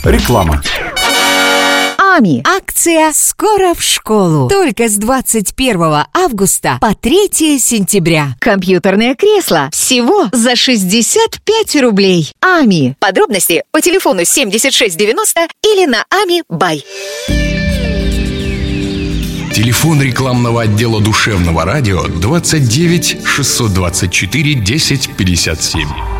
Реклама. АМИ. Акция «Скоро в школу». Только с 21 августа по 3 сентября. Компьютерное кресло всего за 65 рублей. АМИ. Подробности по телефону 7690 или на АМИ Бай. Телефон рекламного отдела душевного радио 29 624 10 57.